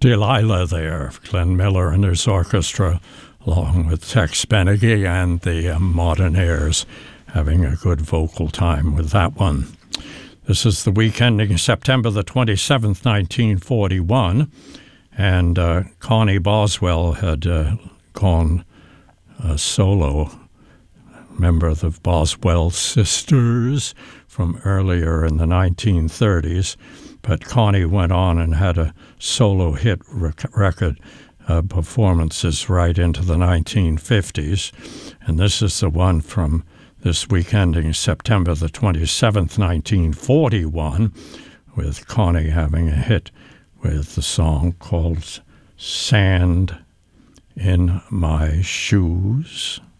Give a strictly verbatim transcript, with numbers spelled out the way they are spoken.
Delilah there, Glenn Miller and his orchestra, along with Tex Beneggy and the uh, Modern Airs, having a good vocal time with that one. This is the week ending September the twenty-seventh, nineteen forty-one, and uh, Connie Boswell had uh, gone uh, solo, member of the Boswell sisters from earlier in the nineteen thirties, but Connie went on and had a solo hit rec- record uh, performances right into the nineteen fifties, and this is the one from this week ending September the twenty-seventh, nineteen forty-one, with Connie having a hit with the song called Sand in My Shoes.